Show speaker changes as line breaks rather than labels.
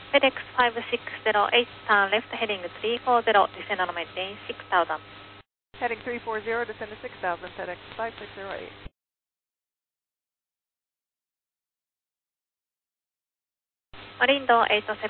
FedEx 5608, turn left, heading 340, descend on maintain 6000.
Heading 340, descend to 6000, FedEx 5608.
Marine door 807.